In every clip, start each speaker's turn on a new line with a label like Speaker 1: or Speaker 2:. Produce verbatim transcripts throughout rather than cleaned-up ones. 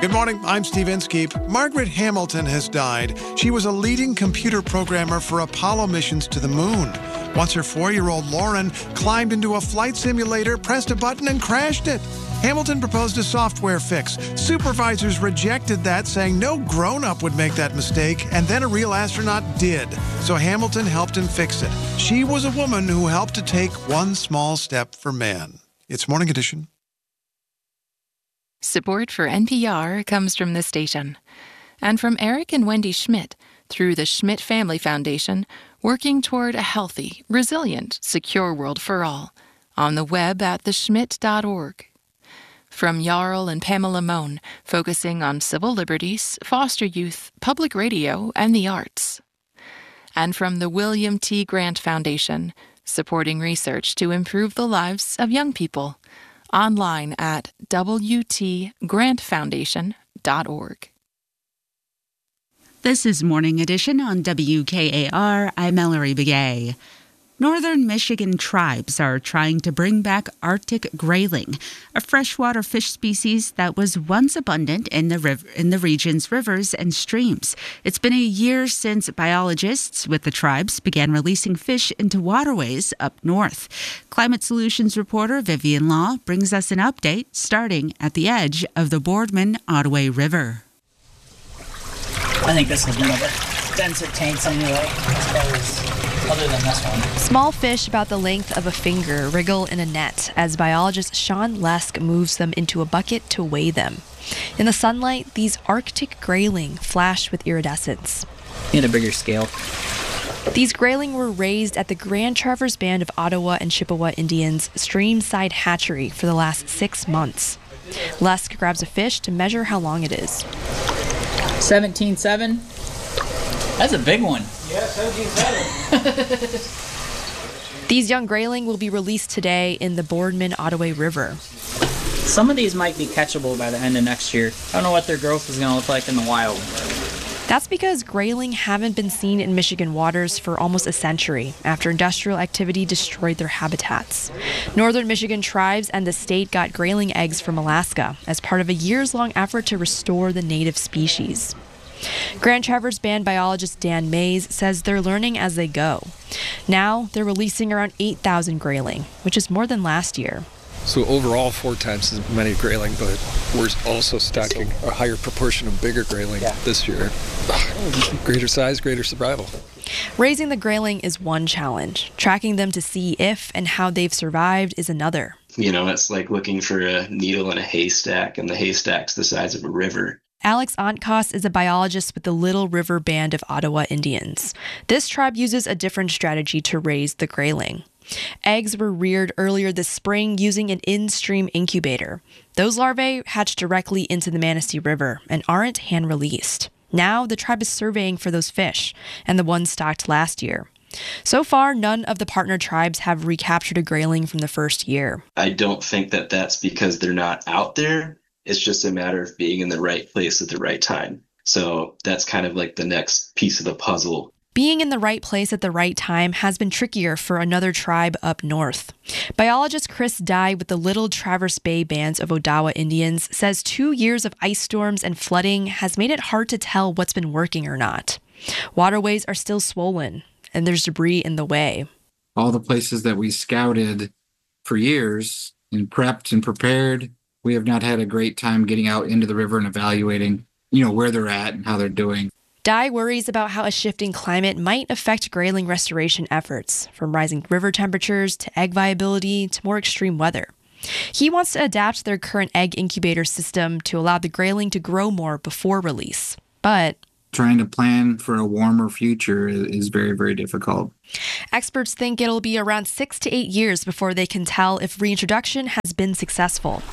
Speaker 1: Good morning, I'm Steve Inskeep. Margaret Hamilton has died. She was a leading computer programmer for Apollo missions to the moon. Once her four-year-old Lauren climbed into a flight simulator, pressed a button, and crashed it. Hamilton proposed a software fix. Supervisors rejected that, saying no grown-up would make that mistake, and then a real astronaut did. So Hamilton helped him fix it. She was a woman who helped to take one small step for man. It's Morning Edition.
Speaker 2: Support for N P R comes from this station and from Eric and Wendy Schmidt through the Schmidt Family Foundation, working toward a healthy, resilient, secure world for all, on the web at the schmidt dot org. From Jarl and Pamela Mohn, focusing on civil liberties, foster youth, public radio, and the arts. And from the William T. Grant Foundation, supporting research to improve the lives of young people. Online at w t grant foundation dot org.
Speaker 3: This is Morning Edition on W K A R. I'm Mallory Begay. Northern Michigan tribes are trying to bring back Arctic grayling, a freshwater fish species that was once abundant in the riv- in the region's rivers and streams. It's been a year since biologists with the tribes began releasing fish into waterways up north. Climate Solutions reporter Vivian Law brings us an update starting at the edge of the Boardman Ottaway River.
Speaker 4: I think this is one of the denser tanks anyway, as far as other than this one.
Speaker 5: Small fish about the length of a finger wriggle in a net as biologist Sean Lesk moves them into a bucket to weigh them. In the sunlight, these Arctic grayling flash with iridescence.
Speaker 4: Need a bigger scale.
Speaker 5: These grayling were raised at the Grand Traverse Band of Ottawa and Chippewa Indians Streamside Hatchery for the last six months. Lesk grabs a fish to measure how long it is.
Speaker 4: seventeen seven. That's a big one.
Speaker 6: Yeah, seventeen seven.
Speaker 5: These young grayling will be released today in the Boardman Ottaway River.
Speaker 4: Some of these might be catchable by the end of next year. I don't know what their growth is going to look like in the wild.
Speaker 5: That's because grayling haven't been seen in Michigan waters for almost a century after industrial activity destroyed their habitats. Northern Michigan tribes and the state got grayling eggs from Alaska as part of a years-long effort to restore the native species. Grand Traverse Band biologist Dan Mays says they're learning as they go. Now they're releasing around eight thousand grayling, which is more than last year.
Speaker 7: So overall, four times as many grayling, but we're also stocking a higher proportion of bigger grayling yeah. this year. Greater size, greater survival.
Speaker 5: Raising the grayling is one challenge. Tracking them to see if and how they've survived is another.
Speaker 8: You know, it's like looking for a needle in a haystack, and the haystack's the size of a river.
Speaker 5: Alex Ontkos is a biologist with the Little River Band of Ottawa Indians. This tribe uses a different strategy to raise the grayling. Eggs were reared earlier this spring using an in-stream incubator. Those larvae hatch directly into the Manistee River and aren't hand-released. Now the tribe is surveying for those fish and the ones stocked last year. So far, none of the partner tribes have recaptured a grayling from the first year.
Speaker 8: I don't think that that's because they're not out there. It's just a matter of being in the right place at the right time. So that's kind of like the next piece of the puzzle.
Speaker 5: Being in the right place at the right time has been trickier for another tribe up north. Biologist Chris Dye with the Little Traverse Bay Bands of Odawa Indians says two years of ice storms and flooding has made it hard to tell what's been working or not. Waterways are still swollen, and there's debris in the way.
Speaker 9: All the places that we scouted for years and prepped and prepared, we have not had a great time getting out into the river and evaluating, you know, where they're at and how they're doing.
Speaker 5: Dye worries about how a shifting climate might affect grayling restoration efforts, from rising river temperatures to egg viability to more extreme weather. He wants to adapt their current egg incubator system to allow the grayling to grow more before release. But
Speaker 9: trying to plan for a warmer future is very, very difficult.
Speaker 5: Experts think it'll be around six to eight years before they can tell if reintroduction has been successful.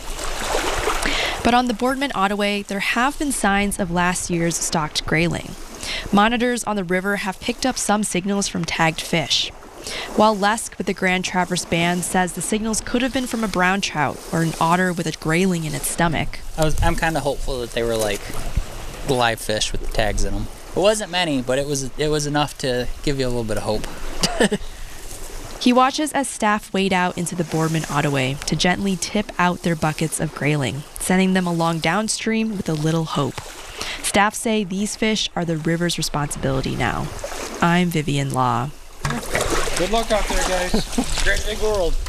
Speaker 5: But on the Boardman Ottaway, there have been signs of last year's stocked grayling. Monitors on the river have picked up some signals from tagged fish. While Lesk with the Grand Traverse Band says the signals could have been from a brown trout or an otter with a grayling in its stomach.
Speaker 4: I was, I'm kind of hopeful that they were like live fish with the tags in them. It wasn't many, but it was it was enough to give you a little bit of hope.
Speaker 5: He watches as staff wade out into the Boardman Ottaway to gently tip out their buckets of grayling, sending them along downstream with a little hope. Staff say these fish are the river's responsibility now. I'm Vivian Law.
Speaker 6: Good luck out there, guys. Great big world.